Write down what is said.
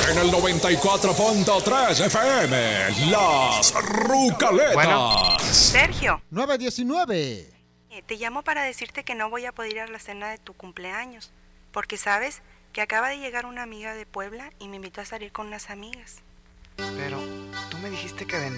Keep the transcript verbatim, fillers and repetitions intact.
En el noventa y cuatro punto tres F M, Las Rucaletas. Bueno. Sergio. nueve diecinueve. Eh, te llamo para decirte que no voy a poder ir a la cena de tu cumpleaños, porque sabes que acaba de llegar una amiga de Puebla y me invitó a salir con unas amigas. Pero tú me dijiste que vendrías.